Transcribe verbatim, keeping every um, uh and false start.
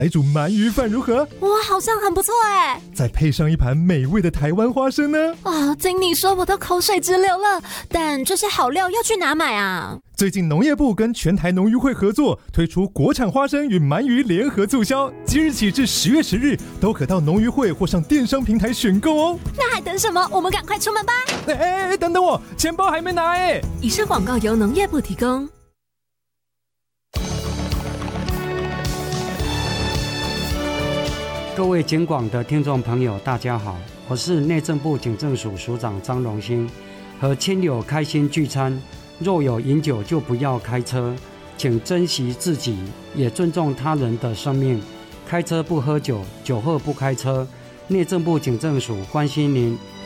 来煮鳗鱼饭如何？ 哇，好像很不错哎！ 再配上一盘美味的台湾花生呢？ 啊，经你说我都口水直流了。但这些好料要去哪买啊？ 最近农业部跟全台农渔会合作，推出国产花生与鳗鱼联合促销，即日起至十月十日，都可到农渔会或上电商平台选购哦。 那还等什么？我们赶快出门吧！ 哎哎哎，等等我，钱包还没拿哎！ 以上广告由农业部提供。 各位警广的听众朋友，大家好，我是内政部警政署署长张荣兴。和亲友开心聚餐，若有饮酒就不要开车，请珍惜自己，也尊重他人的生命。开车不喝酒，酒后不开车。内政部警政署关心您，